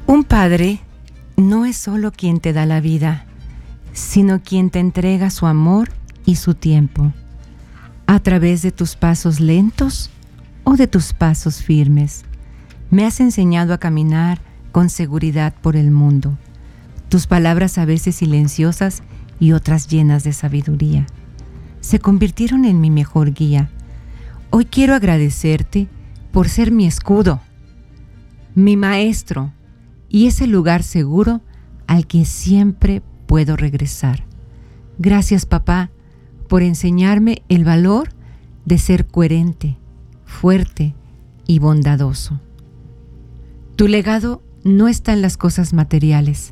Un padre no es solo quien te da la vida, sino quien te entrega su amor y su tiempo, a través de tus pasos lentos o de tus pasos firmes. Me has enseñado a caminar con seguridad por el mundo. Tus palabras, a veces silenciosas y otras llenas de sabiduría, se convirtieron en mi mejor guía. Hoy quiero agradecerte por ser mi escudo, mi maestro y ese lugar seguro al que siempre puedo regresar. Gracias, papá, por enseñarme el valor de ser coherente, fuerte y bondadoso. Tu legado no está en las cosas materiales,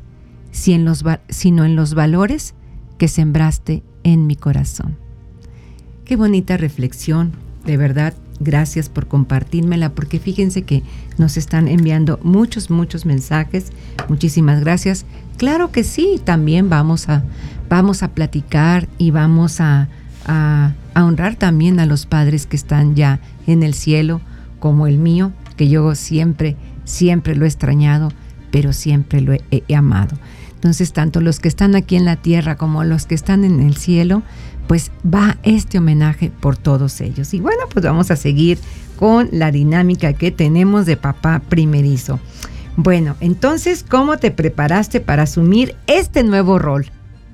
sino en los valores que sembraste en mi corazón. Qué bonita reflexión, de verdad. Gracias por compartírmela, porque fíjense que nos están enviando muchos mensajes. Muchísimas gracias. Claro que sí, también vamos a platicar y vamos a honrar también a los padres que están ya en el cielo, como el mío, que yo siempre lo he extrañado, pero siempre lo he amado. Entonces, tanto los que están aquí en la tierra como los que están en el cielo, pues va este homenaje por todos ellos. Y bueno, pues vamos a seguir con la dinámica que tenemos de papá primerizo. Bueno, entonces, ¿cómo te preparaste para asumir este nuevo rol?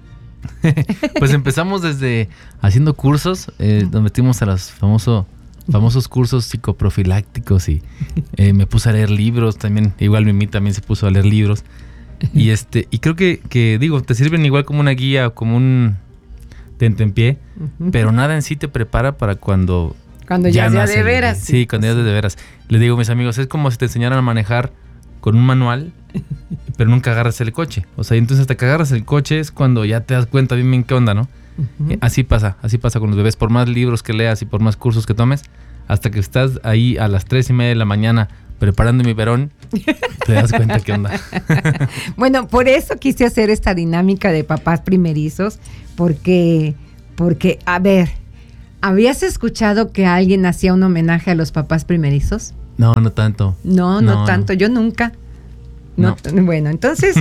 Pues empezamos desde haciendo cursos, nos metimos a los famosos cursos psicoprofilácticos y me puse a leer libros también. Igual Mimi también se puso a leer libros. Y creo que digo, te sirven igual como una guía o como un tentempié, pero nada en sí te prepara para cuando ya sea de veras. Sí, cuando ya es de veras. Le digo a mis amigos, es como si te enseñaran a manejar con un manual, pero nunca agarras el coche. O sea, entonces hasta que agarras el coche es cuando ya te das cuenta bien qué onda, ¿no? Así pasa con los bebés. Por más libros que leas y por más cursos que tomes, hasta que estás ahí a las 3:30 de la mañana preparando mi verón, te das cuenta qué onda. Bueno, por eso quise hacer esta dinámica de papás primerizos, porque, a ver, ¿habías escuchado que alguien hacía un homenaje a los papás primerizos? No tanto. No tanto, yo nunca. No. Bueno, entonces,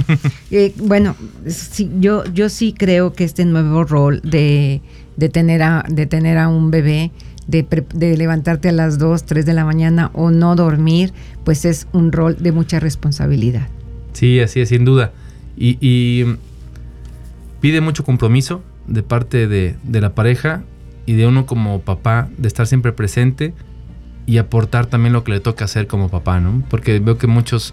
sí, yo sí creo que este nuevo rol de tener a un bebé, de levantarte a las 2, 3 de la mañana o no dormir, pues es un rol de mucha responsabilidad. Sí, así es, sin duda. Y pide mucho compromiso de parte de la pareja y de uno como papá, de estar siempre presente y aportar también lo que le toca hacer como papá, ¿no? Porque veo que muchos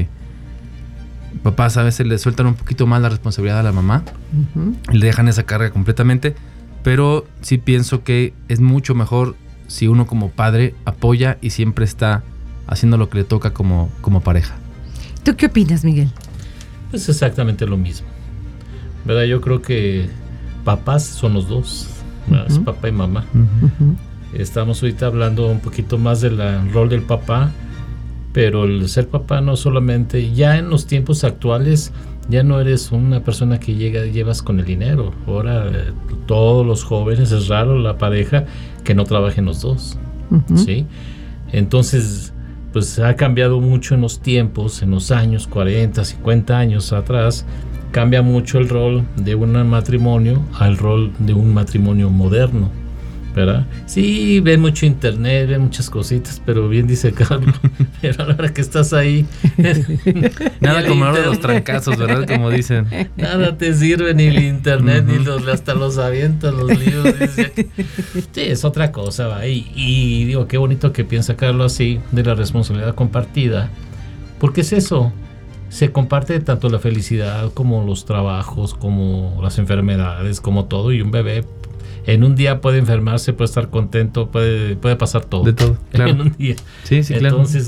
papás a veces le sueltan un poquito más la responsabilidad a la mamá, y le dejan esa carga completamente. Pero sí pienso que es mucho mejor si uno como padre apoya y siempre está haciendo lo que le toca como pareja. ¿Tú qué opinas, Miguel? Es exactamente lo mismo, ¿verdad? Yo creo que papás son los dos, es papá y mamá. Estamos ahorita hablando un poquito más del rol del papá, pero el ser papá no solamente, ya en los tiempos actuales, ya no eres una persona que llevas con el dinero. Ahora todos los jóvenes, es raro la pareja que no trabajen los dos, ¿sí? Entonces, pues ha cambiado mucho en los tiempos, en los años 40, 50 años atrás, cambia mucho el rol de un matrimonio al rol de un matrimonio moderno, ¿verdad? Sí, ven mucho internet, ven muchas cositas, pero bien dice Carlos, pero a la hora que estás ahí nada como ahora los trancazos, ¿verdad? Como dicen, nada te sirve, ni el internet, ni hasta los avientas los libros, dice. Sí, es otra cosa, ¿va? Y digo, qué bonito que piensa Carlos así de la responsabilidad compartida, porque es eso, se comparte tanto la felicidad como los trabajos, como las enfermedades, como todo, y un bebé en un día puede enfermarse, puede estar contento, puede pasar todo. De todo, claro. En un día. Sí, claro. Entonces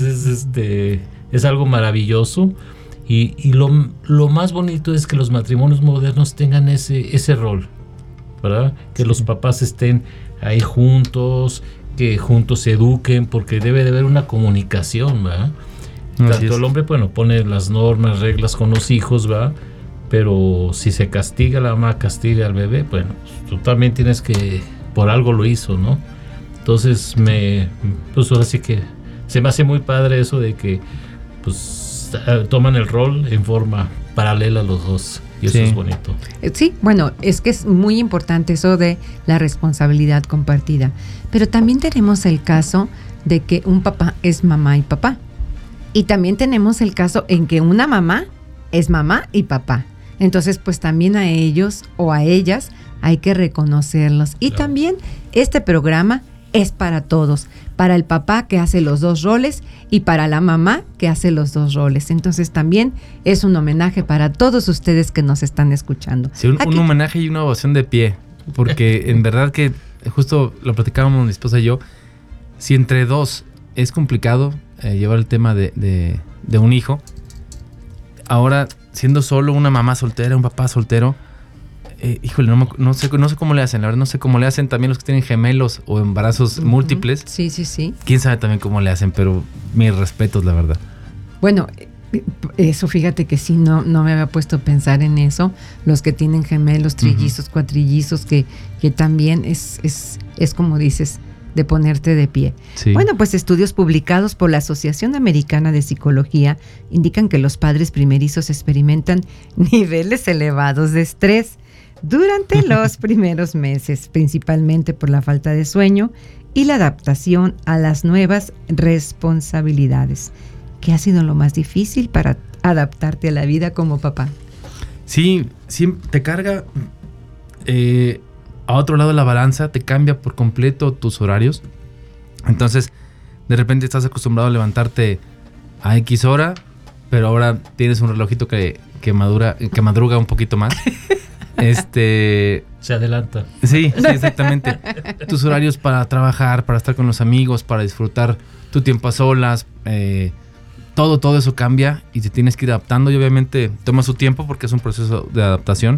es algo maravilloso. Y lo más bonito es que los matrimonios modernos tengan ese rol, ¿verdad? Que los papás estén ahí juntos, que juntos se eduquen, porque debe de haber una comunicación, ¿verdad? Tanto el hombre, bueno, pone las normas, reglas con los hijos, ¿verdad? Pero si se castiga la mamá, castiga al bebé, bueno, tú también tienes que, por algo lo hizo, ¿no? Entonces pues ahora sí que se me hace muy padre eso de que pues toman el rol en forma paralela los dos. Y eso es bonito. Sí, bueno, es que es muy importante eso de la responsabilidad compartida. Pero también tenemos el caso de que un papá es mamá y papá. Y también tenemos el caso en que una mamá es mamá y papá. Entonces, pues también a ellos o a ellas hay que reconocerlos. Y también este programa es para todos, para el papá que hace los dos roles y para la mamá que hace los dos roles. Entonces también es un homenaje para todos ustedes que nos están escuchando. Sí, un homenaje y una ovación de pie, porque en verdad que justo lo platicábamos mi esposa y yo, si entre dos es complicado llevar el tema de un hijo, ahora siendo solo una mamá soltera, un papá soltero, híjole, no sé cómo le hacen, la verdad no sé cómo le hacen también los que tienen gemelos o embarazos múltiples. Sí. Quién sabe también cómo le hacen, pero mis respetos, la verdad. Bueno, eso fíjate que sí, no me había puesto a pensar en eso. Los que tienen gemelos, trillizos, cuatrillizos, que también es como dices, de ponerte de pie. Sí. Bueno, pues estudios publicados por la Asociación Americana de Psicología indican que los padres primerizos experimentan niveles elevados de estrés durante los primeros meses, principalmente por la falta de sueño y la adaptación a las nuevas responsabilidades. ¿Qué ha sido lo más difícil para adaptarte a la vida como papá? Sí, te carga a otro lado de la balanza, te cambia por completo tus horarios. Entonces, de repente estás acostumbrado a levantarte a X hora, pero ahora tienes un relojito que madruga un poquito más. Se adelanta. Sí, exactamente. Tus horarios para trabajar, para estar con los amigos, para disfrutar tu tiempo a solas, todo eso cambia y te tienes que ir adaptando y obviamente toma su tiempo porque es un proceso de adaptación.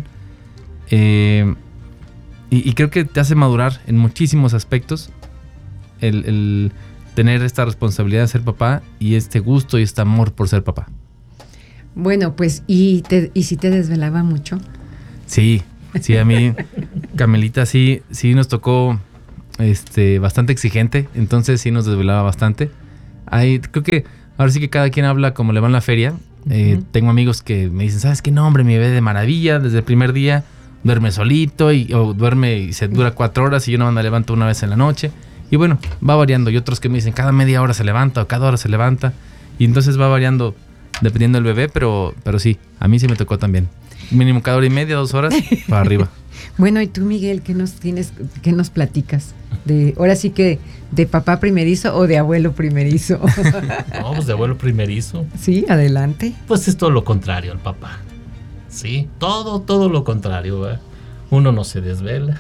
Y creo que te hace madurar en muchísimos aspectos el tener esta responsabilidad de ser papá y este gusto y este amor por ser papá. Bueno, pues, ¿y si te desvelaba mucho? Sí, a mí, Camelita, sí nos tocó bastante exigente, entonces sí nos desvelaba bastante. Creo que ahora sí que cada quien habla como le va en la feria. Tengo amigos que me dicen, ¿sabes qué? No, hombre, mi bebé de maravilla, desde el primer día duerme solito o duerme y se dura 4 horas y yo no me levanto una vez en la noche. Y bueno, va variando. Y otros que me dicen, cada media hora se levanta o cada hora se levanta. Y entonces va variando dependiendo del bebé, pero sí, a mí sí me tocó también. Mínimo cada hora y media, 2 horas, para arriba. Bueno, y tú, Miguel, ¿qué nos platicas? Ahora sí que, ¿de papá primerizo o de abuelo primerizo? No, pues de abuelo primerizo. Sí, adelante. Pues es todo lo contrario al papá. Sí, todo lo contrario, ¿verdad? Uno no se desvela.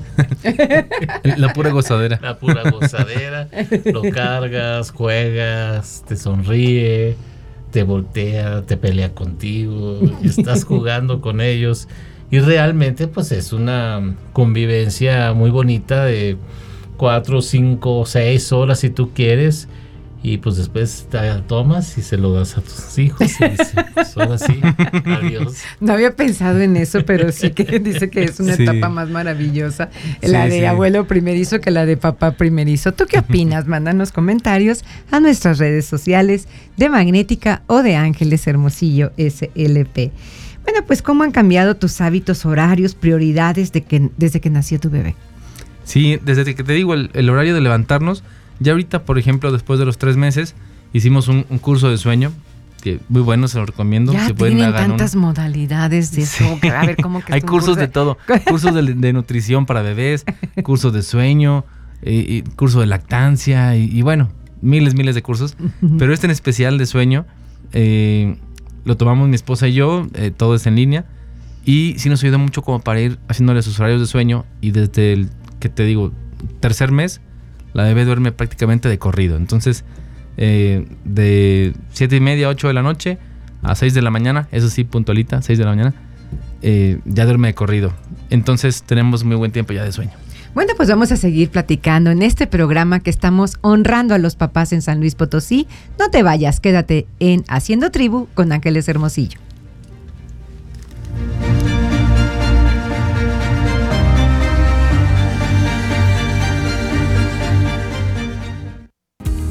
La pura gozadera. Lo cargas, juegas, te sonríe, te voltea, te pelea contigo, estás jugando con ellos y realmente pues es una convivencia muy bonita de 4, 5, 6 horas si tú quieres y pues después te tomas y se lo das a tus hijos y dices, pues ahora sí, adiós. No había pensado en eso, pero sí que dice que es una etapa más maravillosa la de abuelo primerizo que la de papá primerizo. ¿Tú qué opinas? Mándanos comentarios a nuestras redes sociales de Magnética o de Ángeles Hermosillo SLP. Bueno, pues ¿cómo han cambiado tus hábitos, horarios, prioridades desde que nació tu bebé? Sí, desde que te digo el horario de levantarnos. Ya ahorita, por ejemplo, después de los 3 meses, hicimos un curso de sueño, que muy bueno, se lo recomiendo. Ya tienen tantas modalidades de eso. Sí. A ver, ¿cómo que hay cursos de todo. Cursos de nutrición para bebés, cursos de sueño, curso de lactancia y bueno, miles de cursos. Pero en especial de sueño, lo tomamos mi esposa y yo, todo es en línea. Y sí nos ayuda mucho como para ir haciéndole sus horarios de sueño. Y desde el, ¿qué te digo? 3er mes, la bebé duerme prácticamente de corrido. Entonces, de 7:30, 8 de la noche a 6 de la mañana, eso sí, puntualita, 6 de la mañana, ya duerme de corrido. Entonces, tenemos muy buen tiempo ya de sueño. Bueno, pues vamos a seguir platicando en este programa que estamos honrando a los papás en San Luis Potosí. No te vayas, quédate en Haciendo Tribu con Ángeles Hermosillo.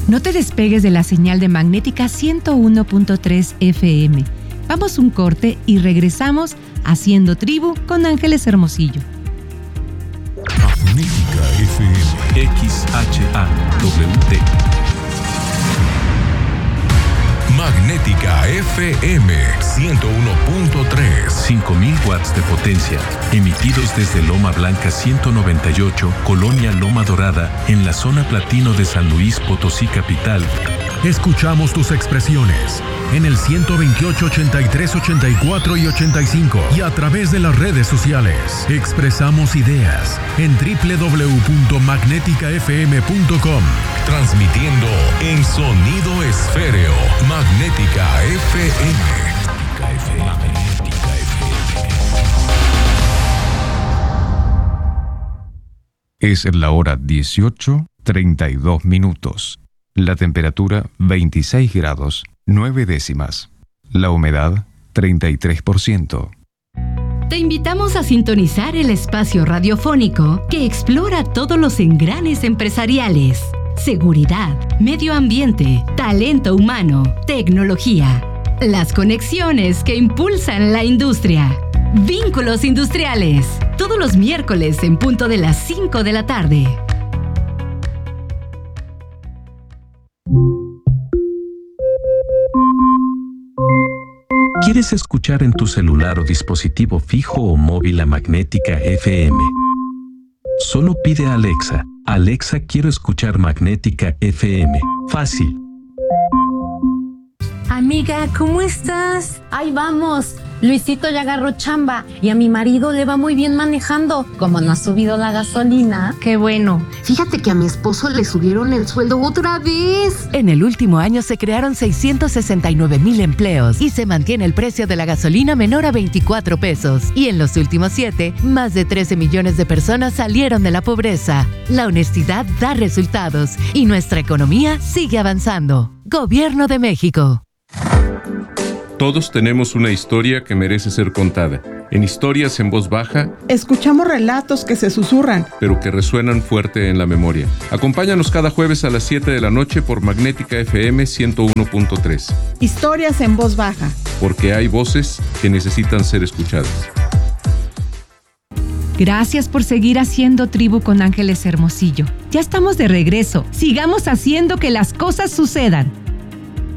No te despegues de la señal de Magnética 101.3 FM. Vamos un corte y regresamos Haciendo Tribu con Ángeles Hermosillo. Magnética FM XHAWT. Magnética FM 101.3. 5000 watts de potencia. Emitidos desde Loma Blanca 198, Colonia Loma Dorada, en la zona platino de San Luis Potosí capital. Escuchamos tus expresiones en el 128, 83, 84 y 85 y a través de las redes sociales. Expresamos ideas en www.magneticafm.com. Transmitiendo en sonido esféreo. Magnética FM. Magnética FM. Es la hora 18:32 minutos. La temperatura 26 grados 9 décimas. La humedad 33%. Te invitamos a sintonizar el espacio radiofónico que explora todos los engranes empresariales: seguridad, medio ambiente, talento humano, tecnología. Las conexiones que impulsan la industria. Vínculos Industriales. Todos los miércoles en punto de las 5 de la tarde. ¿Quieres escuchar en tu celular o dispositivo fijo o móvil a Magnética FM? Solo pide a Alexa: Alexa, quiero escuchar Magnética FM. Fácil. Amiga, ¿cómo estás? Ahí vamos. Luisito ya agarró chamba y a mi marido le va muy bien manejando. Como no ha subido la gasolina. Qué bueno. Fíjate que a mi esposo le subieron el sueldo otra vez. En el último año se crearon 669,000 empleos y se mantiene el precio de la gasolina menor a 24 pesos. Y en los últimos 7, más de 13 millones de personas salieron de la pobreza. La honestidad da resultados y nuestra economía sigue avanzando. Gobierno de México. Todos tenemos una historia que merece ser contada. En Historias en Voz Baja, escuchamos relatos que se susurran, pero que resuenan fuerte en la memoria. Acompáñanos cada jueves a las 7 de la noche por Magnética FM 101.3. Historias en Voz Baja. Porque hay voces que necesitan ser escuchadas. Gracias por seguir haciendo tribu con Ángeles Hermosillo. Ya estamos de regreso. Sigamos haciendo que las cosas sucedan.